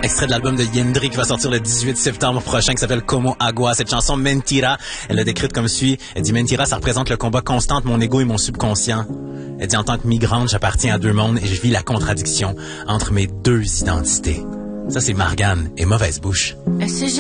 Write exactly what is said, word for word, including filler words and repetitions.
extrait de l'album de Yendri qui va sortir le dix-huit septembre prochain, qui s'appelle Como Agua. Cette chanson, Mentira, elle l'a décrite comme suit. Elle dit, Mentira, ça représente le combat constant entre mon ego et mon subconscient. Elle dit, en tant que migrante, j'appartiens à deux mondes et je vis la contradiction entre mes deux identités. Ça, c'est Margane et Mauvaise Bouche.